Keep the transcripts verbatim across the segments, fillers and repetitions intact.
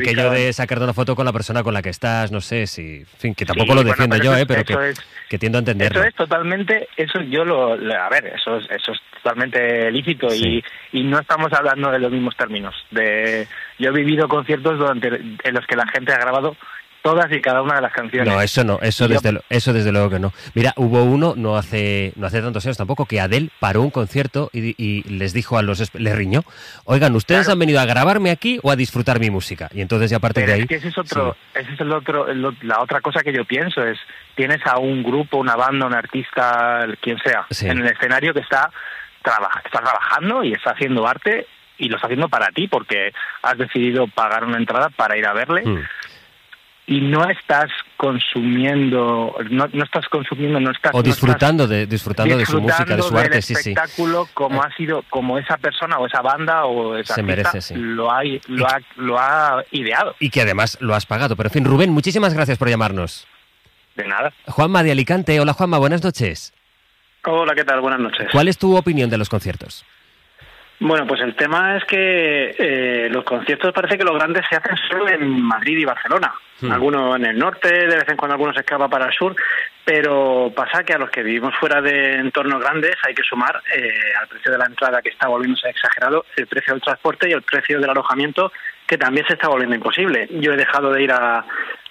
aquello de sacarte una foto con la persona con la que estás, no sé si, en fin, que tampoco sí, lo defiendo bueno, pero yo, eh, pero que, es, que tiendo a entenderlo. Eso es totalmente, eso yo lo, a ver, eso es, eso es totalmente lícito sí. y, y no estamos hablando de los mismos términos. De, yo he vivido conciertos durante en los que la gente ha grabado todas y cada una de las canciones. No, eso no, eso desde, yo... lo, eso desde luego que no. Mira, hubo uno, no hace no hace tantos años tampoco, que Adele paró un concierto y, y les dijo a los... les riñó, oigan, ¿ustedes claro. han venido a grabarme aquí o a disfrutar mi música? Y entonces ya a partir Pero de ahí... Es que ese es otro, sí. ese es el otro, el, la otra cosa que yo pienso, es, tienes a un grupo, una banda, un artista, quien sea, sí. en el escenario que está, trabaja, está trabajando y está haciendo arte y lo está haciendo para ti porque has decidido pagar una entrada para ir a verle. Mm. Y no estás consumiendo, no, no estás consumiendo, no estás... O disfrutando, no estás de, disfrutando, disfrutando de su música, de su arte, del sí, sí. espectáculo como ha sido, como esa persona o esa banda o esa Se artista merece, sí. lo, ha, lo, ha, lo ha ideado. Y que además lo has pagado. Pero en fin, Rubén, muchísimas gracias por llamarnos. De nada. Juanma de Alicante. Hola, Juanma, buenas noches. Hola, ¿qué tal? Buenas noches. ¿Cuál es tu opinión de los conciertos? Bueno, pues el tema es que eh, los conciertos parece que los grandes se hacen solo en Madrid y Barcelona. Hmm. Algunos en el norte, de vez en cuando algunos se escapa para el sur, pero pasa que a los que vivimos fuera de entornos grandes hay que sumar eh, al precio de la entrada, que está volviéndose exagerado, el precio del transporte y el precio del alojamiento, que también se está volviendo imposible. Yo he dejado de ir a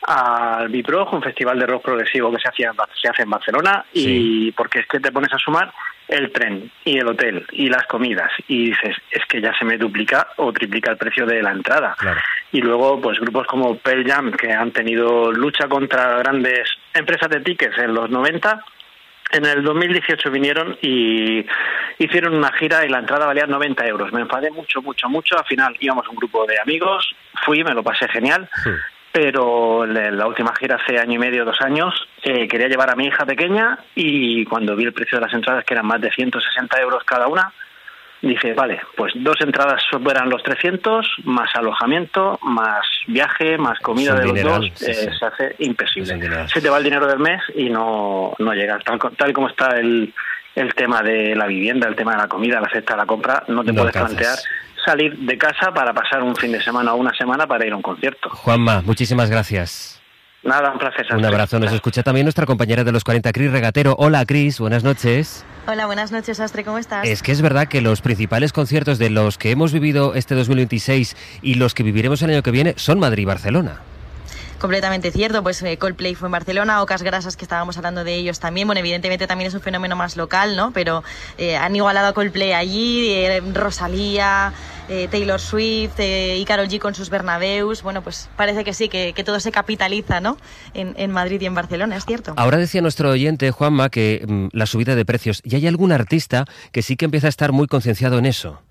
al Biprog, un festival de rock progresivo que se hacía se hace en Barcelona, sí. y porque es que te pones a sumar el tren y el hotel y las comidas y dices, es que ya se me duplica o triplica el precio de la entrada. Claro. Y luego pues grupos como Pearl Jam, que han tenido lucha contra grandes empresas de tickets en los noventa, en el dos mil dieciocho vinieron y hicieron una gira y la entrada valía noventa euros. Me enfadé mucho, mucho, mucho. Al final íbamos un grupo de amigos, fui, me lo pasé genial. Sí. Pero la última gira hace año y medio, dos años, eh, quería llevar a mi hija pequeña y cuando vi el precio de las entradas, que eran más de ciento sesenta euros cada una, dije, vale, pues dos entradas superan los trescientos, más alojamiento, más viaje, más comida de los dos, sí, eh, sí. se hace imposible. Se te va el dinero del mes y no, no llega. Tal, tal como está el, el tema de la vivienda, el tema de la comida, la cesta, la compra, no te no puedes alcanzas. plantear salir de casa para pasar un fin de semana o una semana para ir a un concierto. Juanma, muchísimas gracias. Nada, un placer. Un abrazo. Nos escucha también nuestra compañera de los cuarenta, Cris Regatero. Hola, Cris, buenas noches. Hola, buenas noches, Astre, ¿cómo estás? Es que es verdad que los principales conciertos de los que hemos vivido este dos mil veintiséis y los que viviremos el año que viene son Madrid y Barcelona. Completamente cierto, pues eh, Coldplay fue en Barcelona, Ocas Grasas, que estábamos hablando de ellos también, bueno, evidentemente también es un fenómeno más local, ¿no? Pero eh, han igualado a Coldplay allí, eh, Rosalía, eh, Taylor Swift eh, y Karol G con sus Bernabéus, bueno, pues parece que sí, que, que todo se capitaliza, ¿no? En, en Madrid y en Barcelona, es cierto. Ahora decía nuestro oyente, Juanma, que mmm, la subida de precios, ¿y hay algún artista que sí que empieza a estar muy concienciado en eso?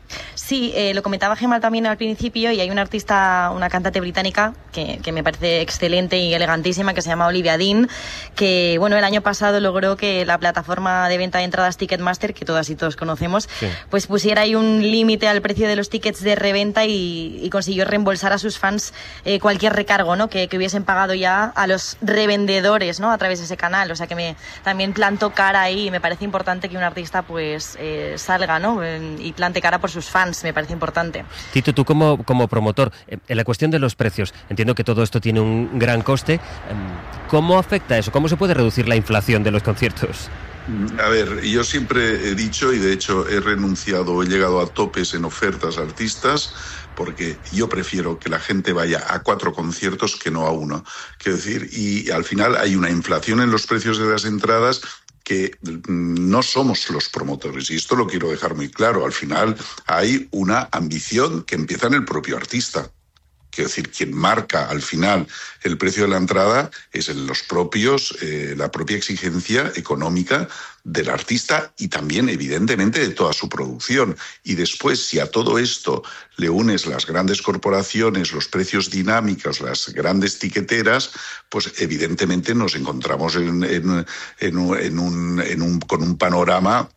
Sí, eh, lo comentaba Gemma también al principio y hay una artista, una cantante británica que, que me parece excelente y elegantísima que se llama Olivia Dean, que bueno, el año pasado logró que la plataforma de venta de entradas Ticketmaster, que todas y todos conocemos, sí. pues pusiera ahí un límite al precio de los tickets de reventa y, y consiguió reembolsar a sus fans eh, cualquier recargo, ¿no? que, que hubiesen pagado ya a los revendedores, ¿no? a través de ese canal. O sea que me también planto cara ahí y me parece importante que un artista pues eh, salga, ¿no? y plante cara por sus fans. Me parece importante. Tito, tú como, como promotor, en la cuestión de los precios, entiendo que todo esto tiene un gran coste. ¿Cómo afecta eso? ¿Cómo se puede reducir la inflación de los conciertos? A ver, yo siempre he dicho, y de hecho he renunciado, he llegado a topes en ofertas a artistas, porque yo prefiero que la gente vaya a cuatro conciertos que no a uno. Quiero decir, y al final hay una inflación en los precios de las entradas que no somos los promotores, y esto lo quiero dejar muy claro. Al final hay una ambición que empieza en el propio artista. Quiero decir, quien marca al final el precio de la entrada es en los propios, eh, la propia exigencia económica del artista y también, evidentemente, de toda su producción. Y después, si a todo esto le unes las grandes corporaciones, los precios dinámicos, las grandes tiqueteras, pues evidentemente nos encontramos en, en, en, un, en, un, en un, con un panorama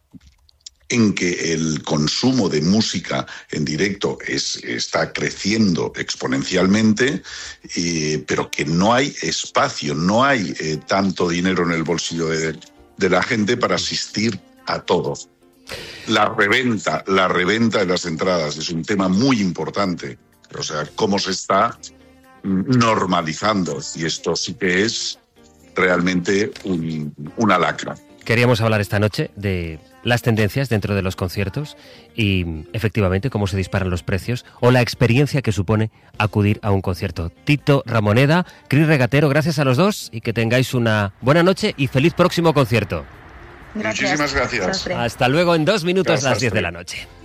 en que el consumo de música en directo es, está creciendo exponencialmente, eh, pero que no hay espacio, no hay eh, tanto dinero en el bolsillo de, de la gente para asistir a todo. La reventa, la reventa de las entradas es un tema muy importante O sea, cómo se está normalizando. Y esto sí que es realmente un, una lacra. Queríamos hablar esta noche de las tendencias dentro de los conciertos y, efectivamente, cómo se disparan los precios o la experiencia que supone acudir a un concierto. Tito Ramoneda, Cris Regatero, gracias a los dos y que tengáis una buena noche y feliz próximo concierto. Gracias. Muchísimas gracias. Hasta luego, en dos minutos, Gracias, las diez de la noche.